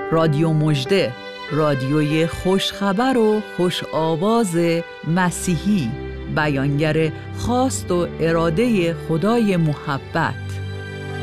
رادیو مژده، رادیوی خوشخبر و خوش آواز مسیحی، بیانگر خواست و اراده خدای محبت.